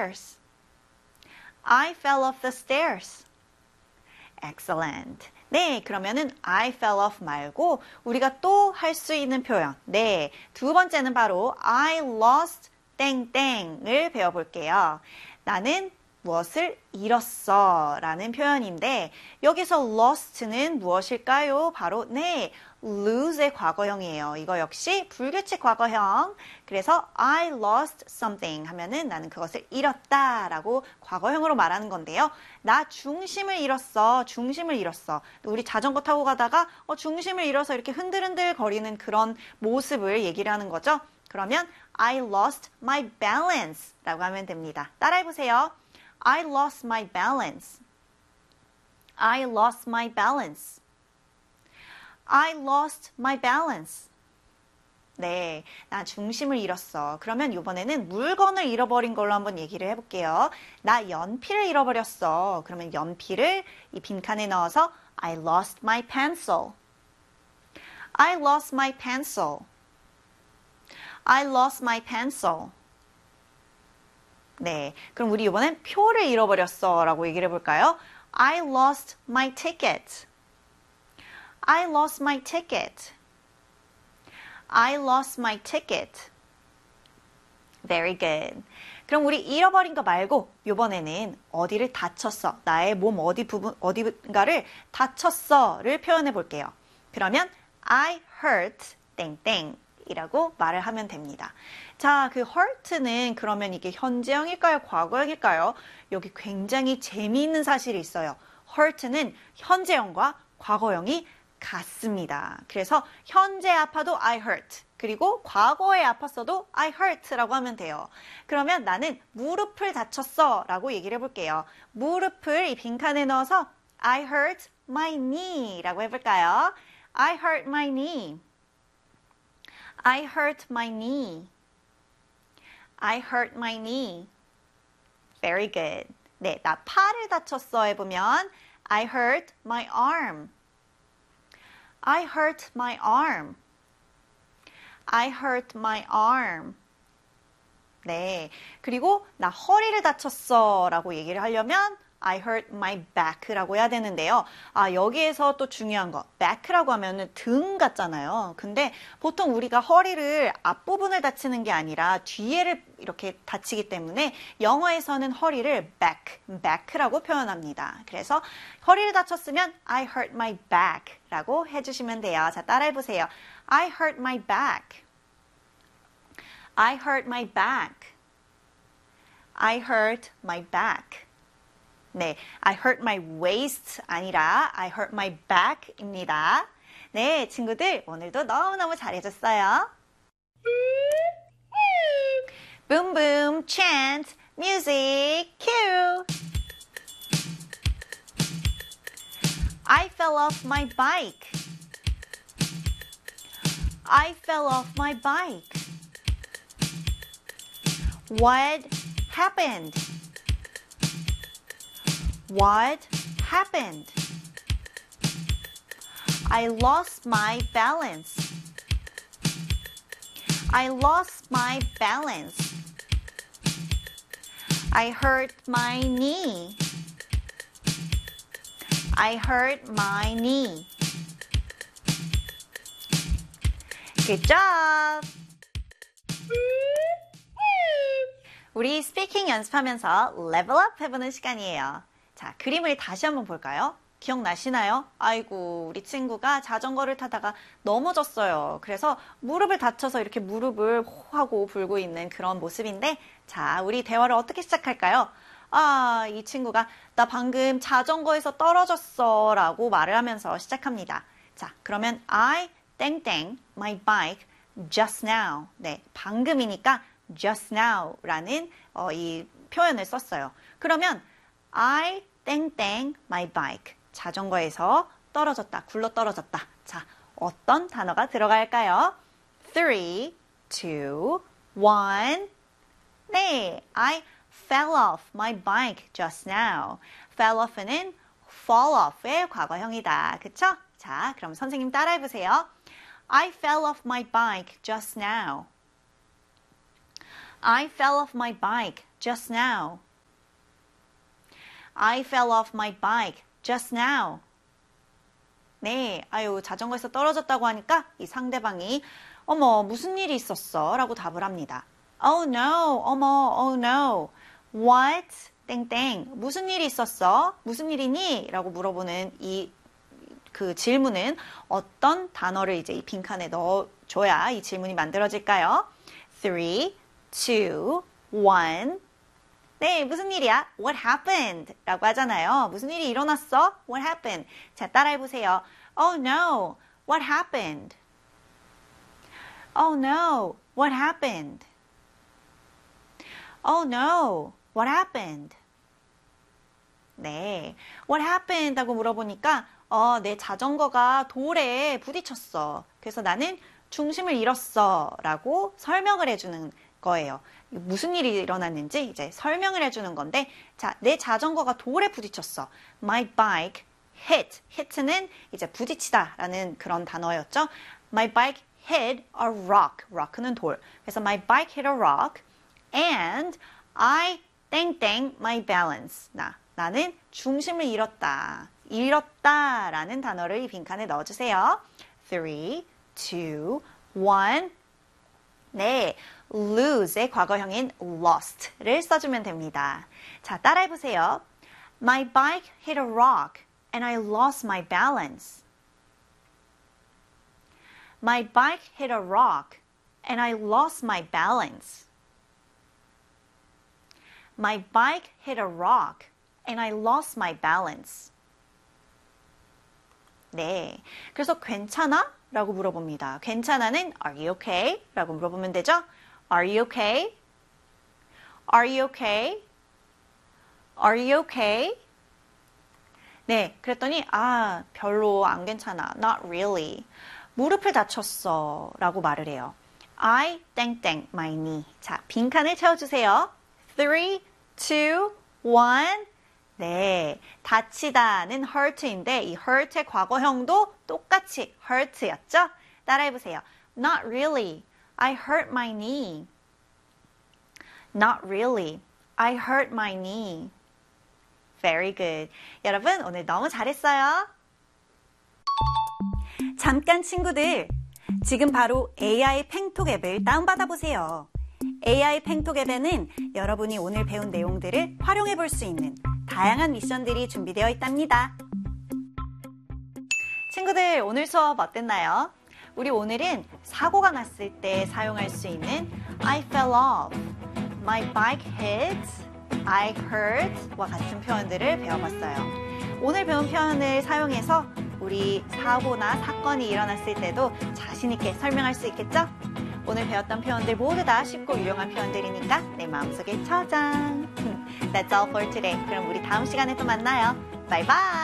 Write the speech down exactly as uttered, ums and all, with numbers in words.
stairs. I fell off the stairs. Excellent. 네, 그러면은 I fell off 말고 우리가 또 할 수 있는 표현. 네, 두 번째는 바로 I lost 땡땡을 배워볼게요. 나는 무엇을 잃었어 라는 표현인데 여기서 lost는 무엇일까요? 바로 네, lose의 과거형이에요. 이거 역시 불규칙 과거형. 그래서 I lost something 하면은 나는 그것을 잃었다 라고 과거형으로 말하는 건데요. 나 중심을 잃었어. 중심을 잃었어. 우리 자전거 타고 가다가 어, 중심을 잃어서 이렇게 흔들흔들 거리는 그런 모습을 얘기를 하는 거죠. 그러면 I lost my balance 라고 하면 됩니다. 따라해보세요. I lost my balance. I lost my balance. I lost my balance. 네, 나 중심을 잃었어. 그러면 이번에는 물건을 잃어버린 걸로 한번 얘기를 해볼게요. 나 연필을 잃어버렸어. 그러면 연필을 이 빈칸에 넣어서 I lost my pencil. I lost my pencil. I lost my pencil. 네, 그럼 우리 이번엔 표를 잃어버렸어 라고 얘기를 해볼까요? I lost my ticket. I lost my ticket. I lost my ticket. Very good. 그럼 우리 잃어버린 거 말고 이번에는 어디를 다쳤어. 나의 몸 어디 부분, 어디인가를 다쳤어를 표현해 볼게요. 그러면 I hurt 땡땡 이라고 말을 하면 됩니다. 자, 그 hurt는 그러면 이게 현재형일까요? 과거형일까요? 여기 굉장히 재미있는 사실이 있어요. hurt는 현재형과 과거형이 같습니다. 그래서 현재 아파도 I hurt. 그리고 과거에 아팠어도 I hurt라고 하면 돼요. 그러면 나는 무릎을 다쳤어 라고 얘기를 해볼게요. 무릎을 이 빈칸에 넣어서 I hurt my knee 라고 해볼까요? I hurt my knee. I hurt my knee. I hurt my knee. Very good. 네, 나 팔을 다쳤어 해보면 I hurt my arm. I hurt my arm. I hurt my arm. 네, 그리고 나 허리를 다쳤어 라고 얘기를 하려면 I hurt my back라고 해야 되는데요. 아, 여기에서 또 중요한 거, back라고 하면은 등 같잖아요. 근데 보통 우리가 허리를 앞부분을 다치는 게 아니라 뒤에를 이렇게 다치기 때문에 영어에서는 허리를 back, back라고 표현합니다. 그래서 허리를 다쳤으면 I hurt my back라고 해주시면 돼요. 자, 따라해보세요. I hurt my back. I hurt my back. I hurt my back. 네, I hurt my waist 아니라 I hurt my back입니다. 네, 친구들 오늘도 너무너무 잘해줬어요. Boom boom chant music cue. I fell off my bike. I fell off my bike. What happened? What happened? I lost my balance. I lost my balance. I hurt my knee. I hurt my knee. Good job! 우리 스피킹 연습하면서 레벨업 해보는 시간이에요. 자, 그림을 다시 한번 볼까요? 기억나시나요? 아이고, 우리 친구가 자전거를 타다가 넘어졌어요. 그래서 무릎을 다쳐서 이렇게 무릎을 호하고 불고 있는 그런 모습인데, 자, 우리 대화를 어떻게 시작할까요? 아, 이 친구가 나 방금 자전거에서 떨어졌어 라고 말을 하면서 시작합니다. 자, 그러면 I 땡땡 my bike just now. 네, 방금이니까 just now 라는 어, 이 표현을 썼어요. 그러면 I 땡땡 my bike. 자전거에서 떨어졌다, 굴러 떨어졌다. 자, 어떤 단어가 들어갈까요? three, two, one. 네, I fell off my bike just now. fell off는 fall off의 과거형이다. 그쵸? 자, 그럼 선생님 따라해보세요. I fell off my bike just now. I fell off my bike just now. I fell off my bike just now. 네, 아유, 자전거에서 떨어졌다고 하니까 이 상대방이 어머, 무슨 일이 있었어? 라고 답을 합니다. Oh no, 어머, oh no. What? 땡땡. 무슨 일이 있었어? 무슨 일이니? 라고 물어보는 이 그 질문은 어떤 단어를 이제 이 빈칸에 넣어줘야 이 질문이 만들어질까요? three, two, one. 네, 무슨 일이야? What happened? 라고 하잖아요. 무슨 일이 일어났어? What happened? 자, 따라해보세요. Oh no, what happened? Oh no, what happened? Oh no, what happened? 네, what happened? 하고 물어보니까 어, 내 자전거가 돌에 부딪혔어. 그래서 나는 중심을 잃었어. 라고 설명을 해주는 거예요. 무슨 일이 일어났는지 이제 설명을 해주는 건데, 자, 내 자전거가 돌에 부딪혔어. My bike hit. hit는 이제 부딪히다 라는 그런 단어였죠. My bike hit a rock. rock는 돌. 그래서 my bike hit a rock and I 땡땡 my balance. 나, 나는 중심을 잃었다. 잃었다 라는 단어를 이 빈칸에 넣어주세요. three, two, one. 네, lose의 과거형인 lost를 써주면 됩니다. 자, 따라해보세요. My bike hit a rock and I lost my balance. My bike hit a rock and I lost my balance. My bike hit a rock and I lost my balance. 네, 그래서 괜찮아? 라고 물어봅니다. 괜찮아는 Are you okay? 라고 물어보면 되죠? Are you okay? Are you okay? Are you okay? 네, 그랬더니 아, 별로 안 괜찮아. Not really. 무릎을 다쳤어. 라고 말을 해요. I 땡땡 my knee. 자, 빈칸을 채워주세요. three, two, one. 네, 다치다는 hurt인데 이 hurt의 과거형도 똑같이 hurt였죠? 따라해보세요. Not really. I hurt my knee. Not really. I hurt my knee. Very good. 여러분, 오늘 너무 잘했어요. 잠깐 친구들, 지금 바로 에이아이 팽톡 앱을 다운받아 보세요. 에이아이 팽톡 앱에는 여러분이 오늘 배운 내용들을 활용해 볼 수 있는 다양한 미션들이 준비되어 있답니다. 친구들, 오늘 수업 어땠나요? 우리 오늘은 사고가 났을 때 사용할 수 있는 I fell off, my bike hit, I hurt 와 같은 표현들을 배워봤어요. 오늘 배운 표현을 사용해서 우리 사고나 사건이 일어났을 때도 자신 있게 설명할 수 있겠죠? 오늘 배웠던 표현들 모두 다 쉽고 유용한 표현들이니까 내 마음속에 저장. That's all for today. 그럼 우리 다음 시간에 또 만나요. Bye bye!